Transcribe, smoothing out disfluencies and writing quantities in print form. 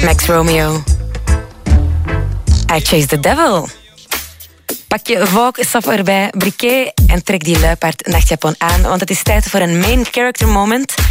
Max Romeo. I Chase the Devil. Pak je Vogue sap erbij, briquet en trek die luipaard nachtjapon aan, want het is tijd voor een main character moment.